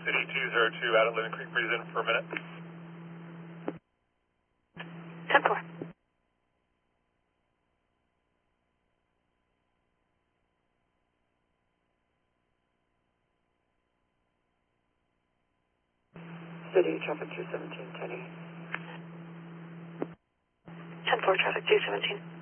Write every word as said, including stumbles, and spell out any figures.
City two zero two out at Living Creek Breeze in for a minute. ten four. City traffic two seventeen, Tenny. ten four, traffic two seventeen.